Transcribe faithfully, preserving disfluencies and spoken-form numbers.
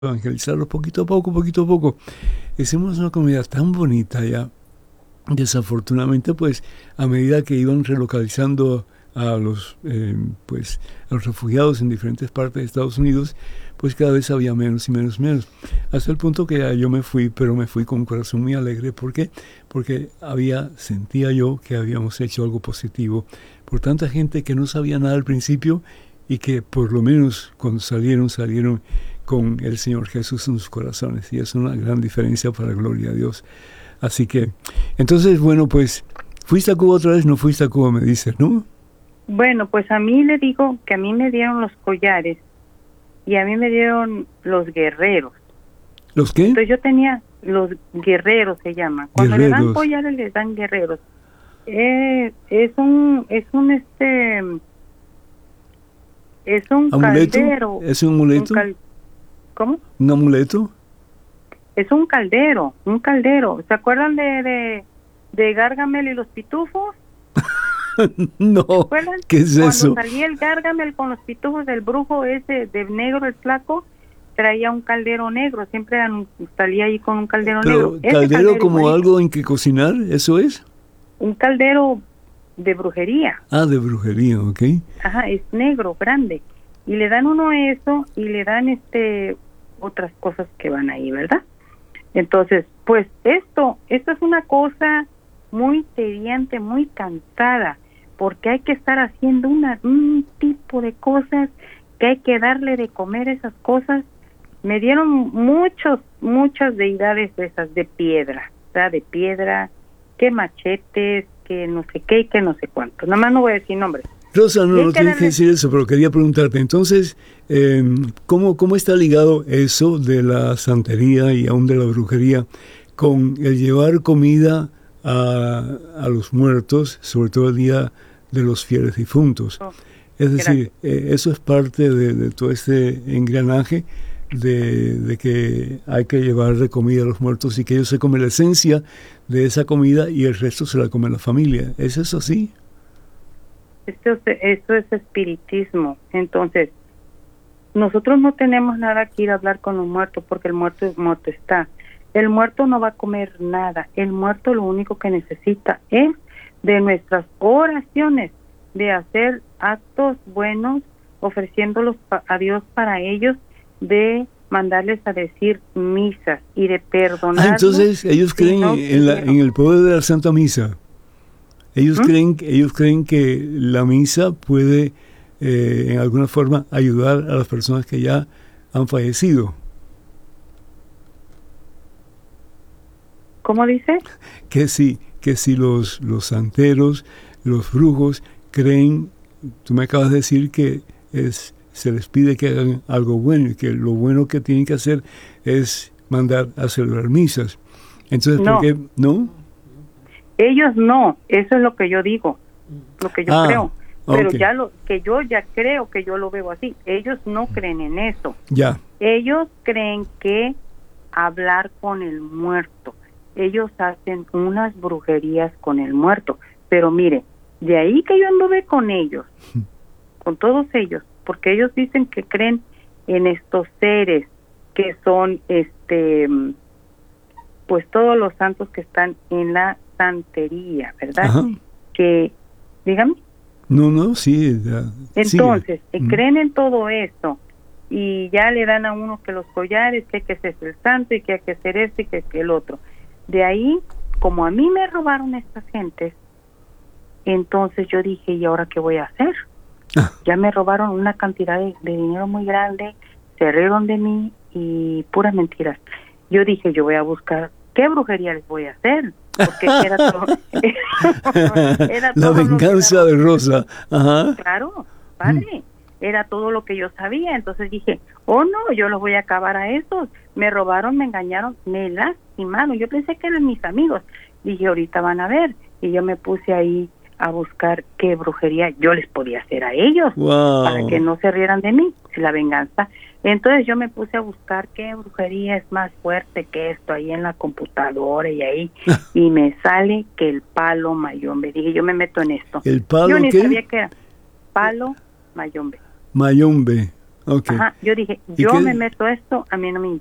evangelizarlos poquito a poco, poquito a poco. Hicimos una comunidad tan bonita ya. Desafortunadamente, pues, a medida que iban relocalizando a los, eh, pues, a los refugiados en diferentes partes de Estados Unidos, pues cada vez había menos y menos y menos. Hasta el punto que ya yo me fui, pero me fui con un corazón muy alegre. ¿Por qué? Porque había, sentía yo que habíamos hecho algo positivo por tanta gente que no sabía nada al principio y que por lo menos cuando salieron, salieron con el Señor Jesús en sus corazones. Y es una gran diferencia para gloria a Dios. Así que, entonces, bueno, pues, ¿fuiste a Cuba otra vez? No fuiste a Cuba, me dices, ¿no? Bueno, pues a mí le digo que a mí me dieron los collares y a mí me dieron los guerreros. ¿Los qué? Entonces yo tenía los guerreros, se llama. Cuando Guerreros. le dan collares, les dan guerreros. Eh, es un, es un, este, es un ¿Amuleto? caldero. ¿Es un amuleto? Un cal, ¿Cómo? ¿Un amuleto? Es un caldero, un caldero. ¿Se acuerdan de, de, de Gargamel y los pitufos? No, ¿Se acuerdan? ¿qué es Cuando eso? salía el Gargamel con los pitufos del brujo ese de negro, el flaco, traía un caldero negro, siempre salía ahí con un caldero Pero, negro. Ese ¿caldero, caldero como igualito. algo en que cocinar? ¿Eso es? Un caldero de brujería. Ah, de brujería, ok. Ajá, es negro, grande. Y le dan uno eso y le dan este otras cosas que van ahí, ¿verdad? Entonces, pues esto, esto es una cosa muy tediante, muy cansada, porque hay que estar haciendo una, un tipo de cosas que hay que darle de comer esas cosas. Me dieron muchos, muchas deidades de esas de piedra, ¿verdad? De piedra, que machetes, que no sé qué y que no sé cuánto. Nada más no voy a decir nombres. Rosa, no, Y hay no que tienes que darle- decir eso, pero quería preguntarte, entonces, eh, ¿cómo, ¿cómo está ligado eso de la santería y aún de la brujería con el llevar comida a, a los muertos, sobre todo el día de los fieles difuntos? Oh, Es decir, eh, eso es parte de, de todo este engranaje de, de que hay que llevarle comida a los muertos y que ellos se comen la esencia de esa comida y el resto se la come la familia. ¿Es eso así? Esto, es- esto es espiritismo. Entonces, nosotros no tenemos nada que ir a hablar con un muerto porque el muerto es muerto está. El muerto no va a comer nada. El muerto lo único que necesita es de nuestras oraciones, de hacer actos buenos, ofreciéndolos pa- a Dios para ellos, de mandarles a decir misas y de perdonar. Ah, entonces ellos si creen no en, la- quisieron. en el poder de la Santa Misa. Ellos ¿Mm? creen, ellos creen que la misa puede, eh, en alguna forma, ayudar a las personas que ya han fallecido. ¿Cómo dice? Que si, que si los, los santeros, los brujos, creen, tú me acabas de decir que es, se les pide que hagan algo bueno y que lo bueno que tienen que hacer es mandar a celebrar misas. Entonces, No. ¿por qué no? Ellos no, eso es lo que yo digo, lo que yo Ah, creo. Pero ok. ya lo que yo ya creo que yo lo veo así. Ellos no creen en eso. Ya. Ellos creen que hablar con el muerto. Ellos hacen unas brujerías con el muerto. Pero mire, de ahí que yo anduve con ellos, con todos ellos, porque ellos dicen que creen en estos seres que son, este, pues todos los santos que están en la santería, ¿verdad? Ajá. Que, dígame. No, no, sí. Ya, Entonces, sigue. eh, Mm. creen en todo esto y ya le dan a uno que los collares, que hay que ser el santo y que hay que hacer esto y que, que el otro. De ahí, como a mí me robaron estas gentes, entonces yo dije, ¿y ahora qué voy a hacer? Ah. Ya me robaron una cantidad de, de dinero muy grande, se rieron de mí y puras mentiras. Yo dije, yo voy a buscar qué brujería les voy a hacer, porque era todo, era La todo lo que venganza la- de Rosa. Ajá. Claro, padre, era todo lo que yo sabía. Entonces dije, oh no, yo los voy a acabar a esos. Me robaron, me engañaron, me lastimaron. Yo pensé que eran mis amigos. Dije, ahorita van a ver. Y yo me puse ahí a buscar qué brujería yo les podía hacer a ellos Wow. para que no se rieran de mí, la venganza. Entonces yo me puse a buscar qué brujería es más fuerte que esto ahí en la computadora y ahí, y me sale que el palo mayombe. Dije, yo me meto en esto. ¿El palo Yo ni qué? sabía que era palo mayombe. Mayombe. Okay. Ajá, yo dije, ¿Y yo qué- me meto a esto, a mí no me